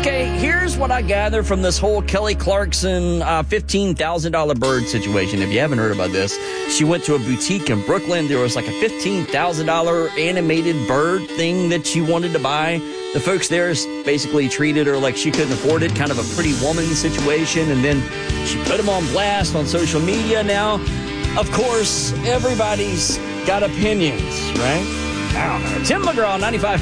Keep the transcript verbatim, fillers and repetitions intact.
Okay, here's what I gather from this whole Kelly Clarkson uh, fifteen thousand dollars bird situation. If you haven't heard about this, she went to a boutique in Brooklyn. There was like a fifteen thousand dollars animated bird thing that she wanted to buy. The folks there basically treated her like she couldn't afford it, kind of a Pretty Woman situation. And then she put them on blast on social media. Now, of course, everybody's got opinions, right? I don't know. Tim McGraw, ninety-five